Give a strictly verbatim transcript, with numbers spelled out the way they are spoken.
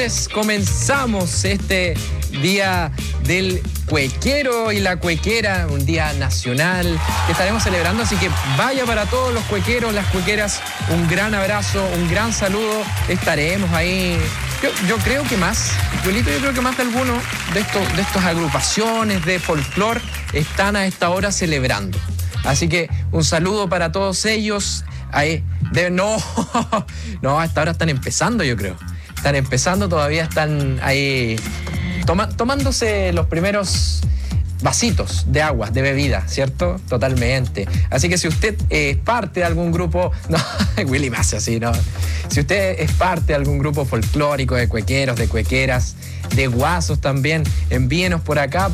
Comenzamos este día del cuequero y la cuequera, un día nacional que estaremos celebrando, así que vaya para todos los cuequeros, las cuequeras, un gran abrazo, un gran saludo. Estaremos ahí, yo, yo creo que más, Julito, yo creo que más de alguno de estos, de estas agrupaciones de folclore están a esta hora celebrando. Así que un saludo para todos ellos. Ahí, de, no, no, a esta hora están empezando, yo creo. Están empezando, todavía están ahí toma, tomándose los primeros vasitos de agua, de bebida, ¿cierto? Totalmente. Así que si usted es parte de algún grupo, no, Willy me hace así, ¿no? Si usted es parte de algún grupo folclórico, de cuequeros, de cuequeras, de guasos también, envíenos por acá.